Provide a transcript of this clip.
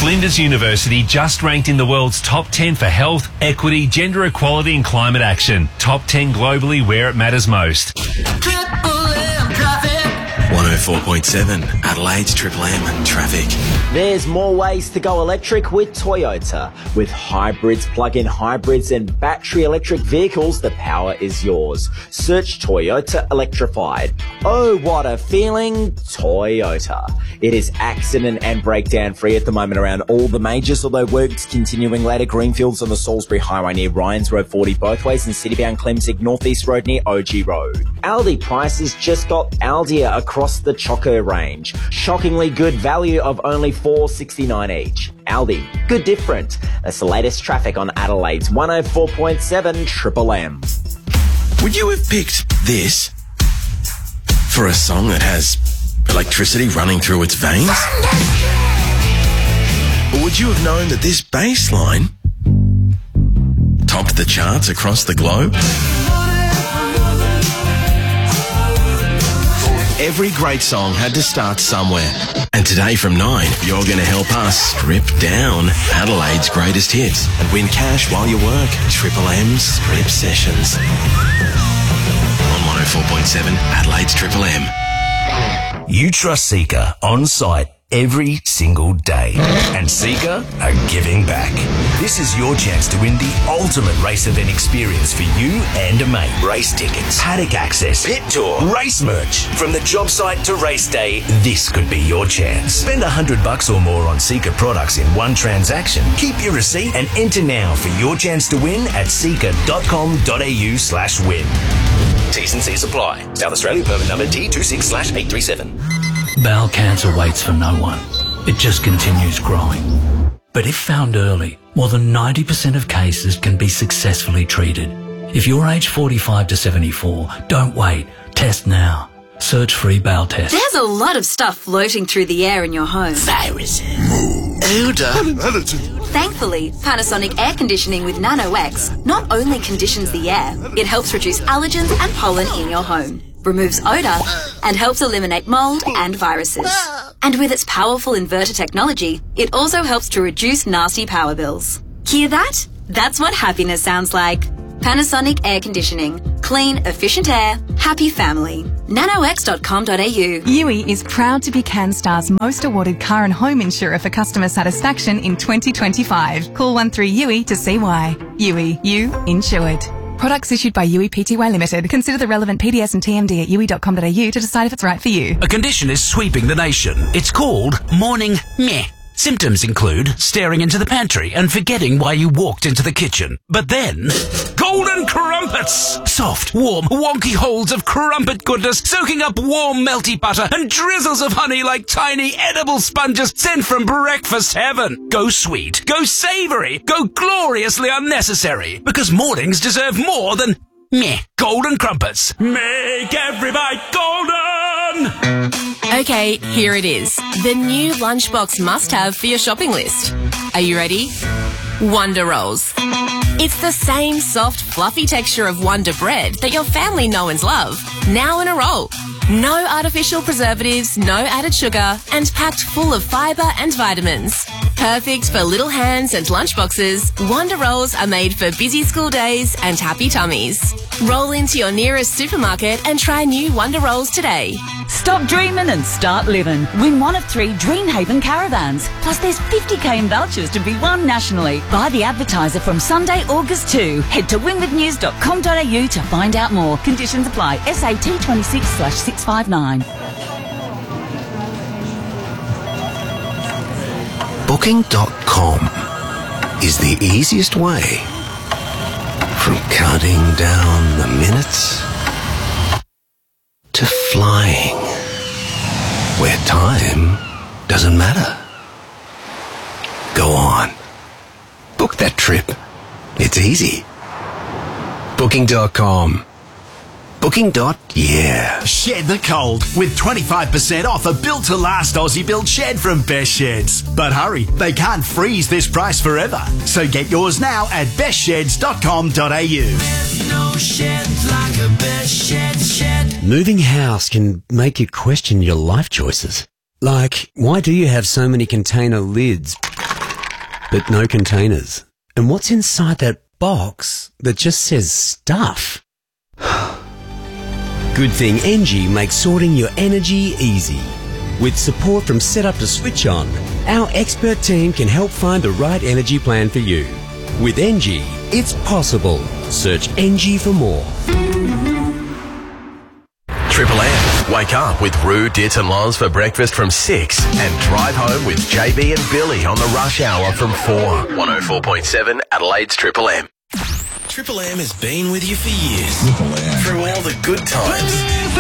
Flinders University just ranked in the world's top 10 for health, equity, gender equality and climate action. Top 10 globally where it matters most. 104.7 Adelaide's Triple M traffic. There's more ways to go electric with Toyota. With hybrids, plug-in hybrids and battery electric vehicles, the power is yours. Search Toyota Electrified. Oh, what a feeling, Toyota. It is accident and breakdown free at the moment around all the majors, although work's continuing later. Greenfields on the Salisbury Highway near Ryans Road 40 both ways and Citybound Clemzig Northeast Road near OG Road. Aldi prices just got Aldia across the Choco range. Shockingly good value of only $4.69 each. Aldi, good different. That's the latest traffic on Adelaide's 104.7 Triple M. Would you have picked this for a song that has electricity running through its veins? Or would you have known that this bass line topped the charts across the globe? Every great song had to start somewhere. And today from 9, you're going to help us strip down Adelaide's greatest hits and win cash while you work. Triple M Strip Sessions. On 104.7 Adelaide's Triple M. You trust Seeker on site every single day. And Seeker are giving back. This is your chance to win the ultimate race event experience for you and a mate. Race tickets, paddock access, pit tour, race merch. From the job site to race day, this could be your chance. Spend $100 or more on Seeker products in one transaction. Keep your receipt and enter now for your chance to win at seeker.com.au/win. T's and C's apply. South Australia permit number D26/837. Bowel cancer waits for no one. It just continues growing. But if found early, more than 90% of cases can be successfully treated. If you're aged 45 to 74, don't wait. Test now. Search free bowel test. There's a lot of stuff floating through the air in your home. Viruses. Odour. Thankfully, Panasonic air conditioning with Nano-X not only conditions the air, it helps reduce allergens and pollen in your home, removes odour, and helps eliminate mould and viruses. And with its powerful inverter technology, it also helps to reduce nasty power bills. Hear that? That's what happiness sounds like. Panasonic air conditioning. Clean, efficient air. Happy family. nanox.com.au. Yui is proud to be CanStar's most awarded car and home insurer for customer satisfaction in 2025. Call 13-YUI to see why. Yui, you insured. Products issued by Yui Pty Limited. Consider the relevant PDS and TMD at yui.com.au to decide if it's right for you. A condition is sweeping the nation. It's called morning meh. Symptoms include staring into the pantry and forgetting why you walked into the kitchen. But then, golden crumpets! Soft, warm, wonky holes of crumpet goodness soaking up warm, melty butter and drizzles of honey like tiny edible sponges sent from breakfast heaven. Go sweet, go savoury, go gloriously unnecessary. Because mornings deserve more than meh. Golden crumpets. Make every bite golden! Okay, here it is. The new lunchbox must-have for your shopping list. Are you ready? Wonder Rolls. It's the same soft, fluffy texture of Wonder Bread that your family know and love, now in a roll. No artificial preservatives, no added sugar, and packed full of fibre and vitamins. Perfect for little hands and lunchboxes, Wonder Rolls are made for busy school days and happy tummies. Roll into your nearest supermarket and try new Wonder Rolls today. Stop dreaming and start living. Win one of 3 Dreamhaven caravans. Plus there's 50k in vouchers to be won nationally. Buy the advertiser from Sunday, August 2. Head to winwithnews.com.au to find out more. Conditions apply. SAT 26/659. Booking.com is the easiest way from counting down the minutes to flying where time doesn't matter. Go on. Book that trip. It's easy. Booking.com. Booking.yeah. Shed the cold with 25% off a built-to-last Aussie-built shed from Best Sheds. But hurry, they can't freeze this price forever. So get yours now at bestsheds.com.au. There's no shed like a Best Sheds shed. Moving house can make you question your life choices. Like, why do you have so many container lids? but no containers. And what's inside that box that just says stuff? Good thing Engie makes sorting your energy easy. With support from setup to switch on, our expert team can help find the right energy plan for you. With Engie, it's possible. Search Engie for more. Triple M. Wake up with Roo, Dit and Loz for breakfast from 6 and drive home with JB and Billy on the rush hour from 4. 104.7 Adelaide's Triple M. Triple M has been with you for years. Through all the good times